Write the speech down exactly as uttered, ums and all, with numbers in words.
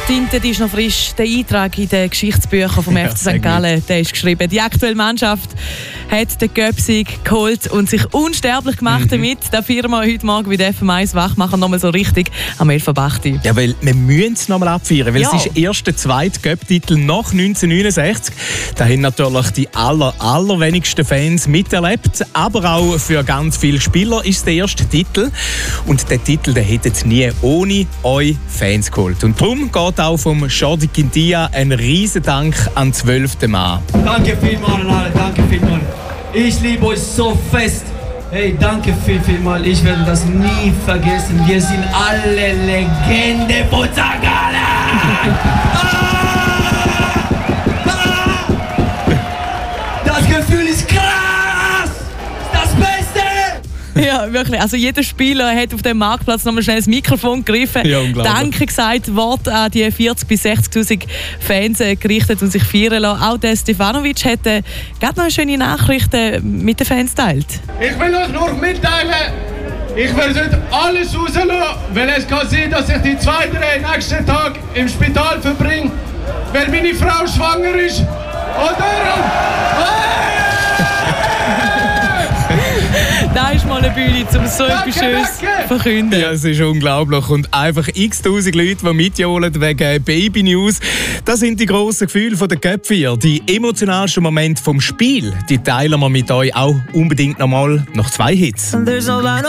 Die Tinte die ist noch frisch. Der Eintrag in den Geschichtsbüchern vom F C Sankt Gallen, der ist geschrieben. Die aktuelle Mannschaft hat den Göpsig geholt und sich unsterblich gemacht mhm. damit. Da feiern wir heute Morgen bei der F M eins Wachmacher nochmal so richtig am elf Uhr acht. Ja, weil wir müssen es nochmal abfeiern, weil ja. es ist erst der zweite Göpp-Titel nach neunzehnhundertneunundsechzig. Da haben natürlich die aller, allerwenigsten Fans miterlebt, aber auch für ganz viele Spieler ist es der erste Titel. Und den Titel den hätten sie nie ohne euch Fans geholt. Und darum geht auch vom Jordi Quintia ein riesen Dank an zwölften Mann. Danke vielmals an alle, danke vielmals. Ich liebe euch so fest. Hey, danke viel, vielmals. Ich werde das nie vergessen. Wir sind alle Legende von Sankt Gallen. ah! ah! Das Gefühl ist krass. Das Beste. Ja, wirklich. Also jeder Spieler hat auf dem Marktplatz nochmal schnell das Mikrofon gegriffen. Ja, Danke gesagt, Wort an die vierzigtausend bis sechzigtausend Fans gerichtet und sich feiern lassen. Auch der Stefanovic hat äh, gerade noch eine schöne Nachricht mit den Fans geteilt. Ich will euch nur mitteilen, ich werde heute alles rauslassen, weil es kann sein, dass ich die zwei, drei nächsten Tage im Spital verbringe, weil meine Frau schwanger ist. Oder? Da ist mal eine Bühne, um so etwas Schönes zu verkünden. Ja, es ist unglaublich. Und einfach x-tausend Leute, die mitjohlen wegen Baby News. Das sind die grossen Gefühle der Göpfier. Die emotionalsten Momente vom Spiel, die teilen wir mit euch auch unbedingt nochmal nach zwei Hits.